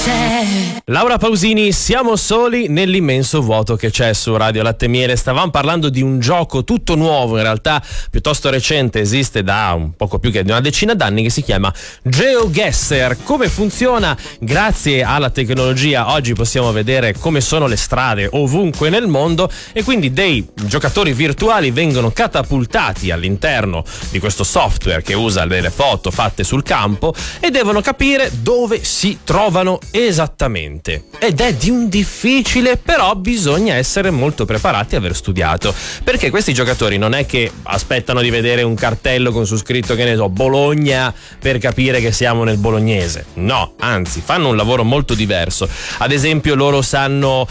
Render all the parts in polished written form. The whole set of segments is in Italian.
Laura Pausini, siamo soli nell'immenso vuoto che c'è su Radio Latte e Miele. Stavamo parlando di un gioco tutto nuovo, in realtà piuttosto recente, esiste da un poco più che di una decina d'anni, che si chiama GeoGuessr. Come funziona? Grazie alla tecnologia oggi possiamo vedere come sono le strade ovunque nel mondo, e quindi dei giocatori virtuali vengono catapultati all'interno di questo software che usa delle foto fatte sul campo e devono capire dove si trovano esattamente. Ed è di un difficile, però bisogna essere molto preparati e aver studiato, perché questi giocatori non è che aspettano di vedere un cartello con su scritto, che ne so, Bologna, per capire che siamo nel bolognese. No, anzi, fanno un lavoro molto diverso. Ad esempio, loro sanno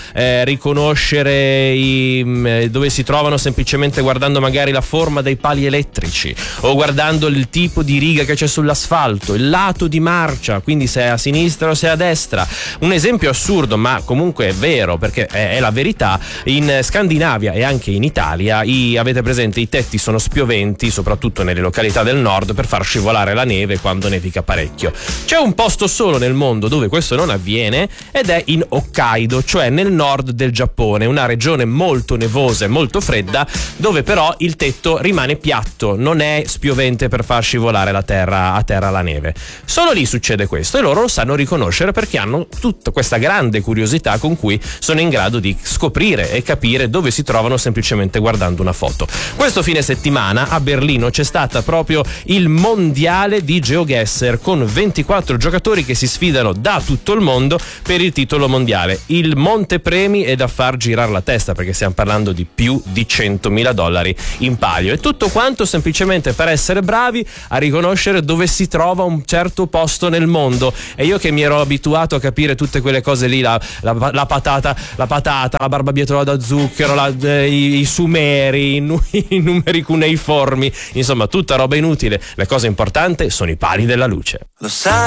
riconoscere dove si trovano semplicemente guardando magari la forma dei pali elettrici, o guardando il tipo di riga che c'è sull'asfalto, il lato di marcia, quindi se è a sinistra o se è a destra. Un esempio assurdo, ma comunque è vero, perché è la verità: in Scandinavia e anche in Italia avete presente, i tetti sono spioventi, soprattutto nelle località del nord, per far scivolare la neve quando nevica parecchio. C'è un posto solo nel mondo dove questo non avviene, ed è in Hokkaido, cioè nel nord del Giappone, una regione molto nevosa e molto fredda, dove però il tetto rimane piatto, non è spiovente per far scivolare a terra la neve. Solo lì succede questo, e loro lo sanno riconoscere perché hanno tutta questa grande curiosità con cui sono in grado di scoprire e capire dove si trovano semplicemente guardando una foto. Questo fine settimana a Berlino c'è stata proprio il mondiale di GeoGuessr, con 24 giocatori che si sfidano da tutto il mondo per il titolo mondiale. Il montepremi è da far girare la testa, perché stiamo parlando di più di $100.000 in palio, e tutto quanto semplicemente per essere bravi a riconoscere dove si trova un certo posto nel mondo. E io che mi ero abituato a capire tutte quelle cose lì, la patata, la barbabietola da zucchero, i sumeri, i numeri cuneiformi, insomma tutta roba inutile. La cosa importante sono i pali della luce. Lo sai